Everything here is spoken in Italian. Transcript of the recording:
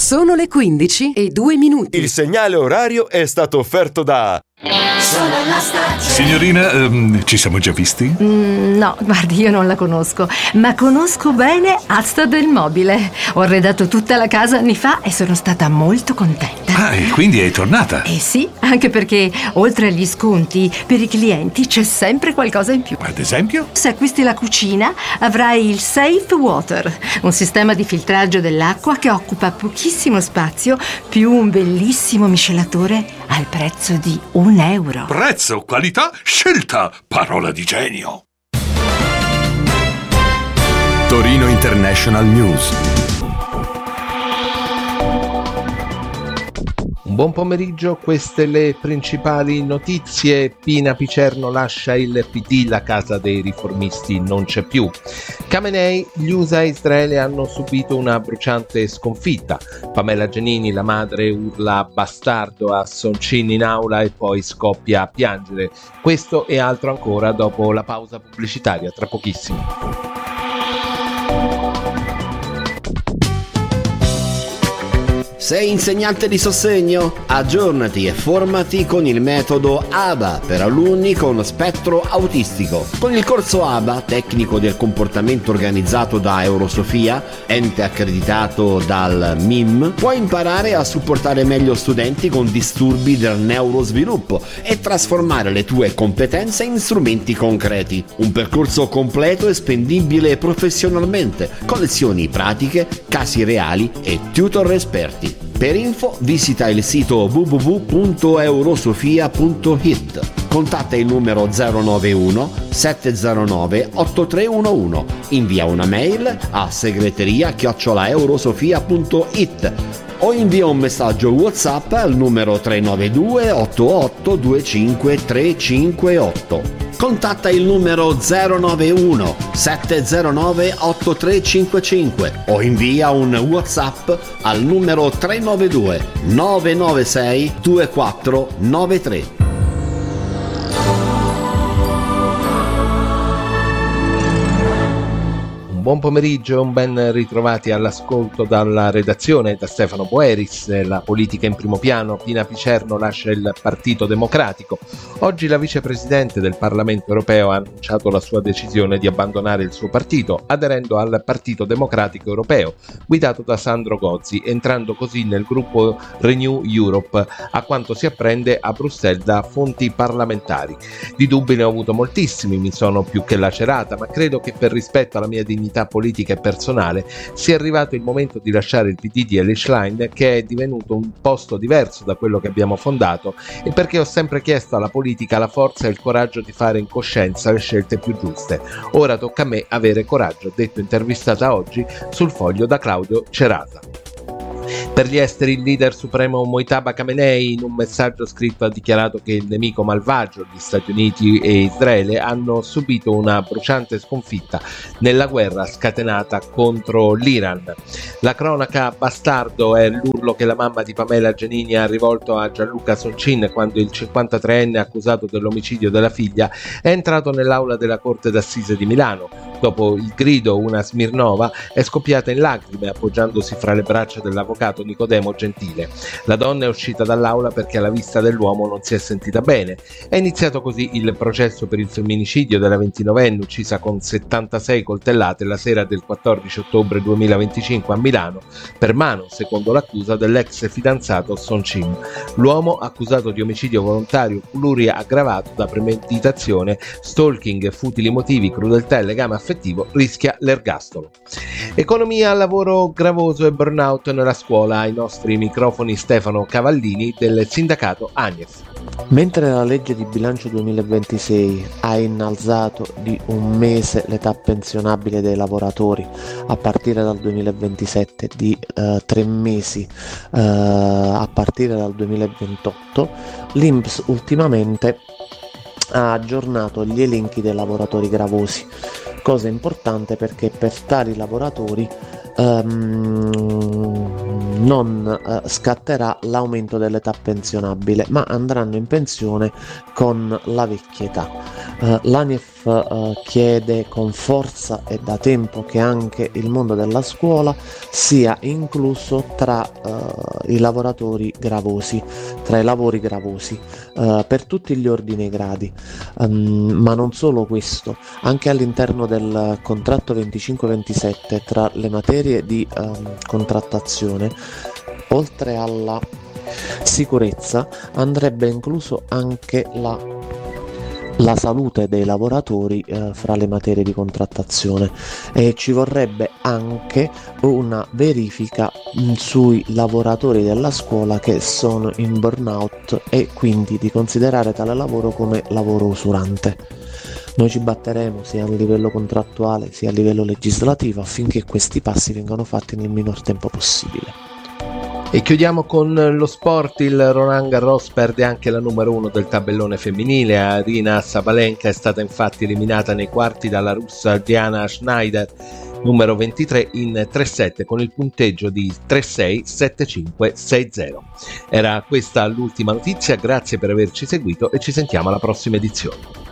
Sono le 15:02. Il segnale orario è stato offerto da... Sono la stagione. Signorina, ci siamo già visti? No, guardi, io non la conosco, ma conosco bene Asta del Mobile. Ho arredato tutta la casa anni fa e sono stata molto contenta. Ah, e quindi è tornata? Eh sì, anche perché oltre agli sconti, per i clienti c'è sempre qualcosa in più. Ad esempio? Se acquisti la cucina, avrai il Safe Water, un sistema di filtraggio dell'acqua che occupa pochissimo spazio, più un bellissimo miscelatore al prezzo di €1. Prezzo, qualità, scelta, parola di genio. Torino International News. Buon pomeriggio, queste le principali notizie. Pina Picerno lascia il PD, la casa dei riformisti non c'è più. Khamenei, gli USA e Israele hanno subito una bruciante sconfitta. Pamela Giannini, la madre, urla bastardo a Soncin in aula e poi scoppia a piangere. Questo e altro ancora dopo la pausa pubblicitaria, tra pochissimo. Sei insegnante di sostegno? Aggiornati e formati con il metodo ABA per alunni con spettro autistico. Con il corso ABA, tecnico del comportamento organizzato da Eurosofia, ente accreditato dal MIM, puoi imparare a supportare meglio studenti con disturbi del neurosviluppo e trasformare le tue competenze in strumenti concreti. Un percorso completo e spendibile professionalmente, con lezioni pratiche, casi reali e tutor esperti. Per info visita il sito www.eurosofia.it. Contatta il numero 091 709 8311. Invia una mail a segreteria@eurosofia.it o invia un messaggio WhatsApp al numero 392 88 25 358. Contatta il numero 091 709 8355 o invia un WhatsApp al numero 392 996 2493. Buon pomeriggio e un ben ritrovati all'ascolto dalla redazione da Stefano Boeris. La politica in primo piano, Pina Picerno lascia il Partito Democratico. Oggi la vicepresidente del Parlamento Europeo ha annunciato la sua decisione di abbandonare il suo partito, aderendo al Partito Democratico Europeo, guidato da Sandro Gozzi, entrando così nel gruppo Renew Europe, a quanto si apprende a Bruxelles da fonti parlamentari. Di dubbi ne ho avuto moltissimi, mi sono più che lacerata, ma credo che per rispetto alla mia dignità politica e personale sia arrivato il momento di lasciare il PD di Elly Schlein, che è divenuto un posto diverso da quello che abbiamo fondato, e perché ho sempre chiesto alla politica la forza e il coraggio di fare in coscienza le scelte più giuste. Ora tocca a me avere coraggio, detto intervistata oggi sul Foglio da Claudio Cerasa. Per gli esteri, il leader supremo Mojtaba Khamenei, in un messaggio scritto, ha dichiarato che il nemico malvagio, gli Stati Uniti e Israele, hanno subito una bruciante sconfitta nella guerra scatenata contro l'Iran. La cronaca bastardo è l'urlo che la mamma di Pamela Giannini ha rivolto a Gianluca Soncin quando il 53enne accusato dell'omicidio della figlia è entrato nell'aula della Corte d'Assise di Milano. Dopo il grido, una Smirnova è scoppiata in lacrime appoggiandosi fra le braccia dell'avvocato Nicodemo Gentile. La donna è uscita dall'aula perché alla vista dell'uomo non si è sentita bene. È iniziato così il processo per il femminicidio della 29enne uccisa con 76 coltellate la sera del 14 ottobre 2025 a Milano per mano, secondo l'accusa, dell'ex fidanzato Soncin. L'uomo, accusato di omicidio volontario pluriaggravato da premeditazione, stalking, futili motivi, crudeltà e legame affettivo, rischia l'ergastolo. Economia, lavoro gravoso e burnout nella scuola. Ai nostri microfoni Stefano Cavallini del sindacato AGNEF. Mentre la legge di bilancio 2026 ha innalzato di un mese l'età pensionabile dei lavoratori a partire dal 2027, di 3 mesi a partire dal 2028, l'INPS ultimamente ha aggiornato gli elenchi dei lavoratori gravosi, cosa importante perché per tali lavoratori non scatterà l'aumento dell'età pensionabile, ma andranno in pensione con la vecchia età. L'ANIEF chiede con forza e da tempo che anche il mondo della scuola sia incluso tra i lavoratori gravosi, tra i lavori gravosi, per tutti gli ordini e gradi, ma non solo questo, anche all'interno del contratto 25-27 tra le materie di contrattazione, oltre alla sicurezza andrebbe incluso anche la salute dei lavoratori fra le materie di contrattazione, e ci vorrebbe anche una verifica sui lavoratori della scuola che sono in burnout e quindi di considerare tale lavoro come lavoro usurante. Noi ci batteremo sia a livello contrattuale sia a livello legislativo affinché questi passi vengano fatti nel minor tempo possibile. E chiudiamo con lo sport. Il Roland Garros perde anche la numero 1 del tabellone femminile. Aryna Sabalenka è stata infatti eliminata nei quarti dalla russa Diana Schneider, numero 23, in 3-7 con il punteggio di 3-6, 7-5, 6-0. Era questa l'ultima notizia, grazie per averci seguito e ci sentiamo alla prossima edizione.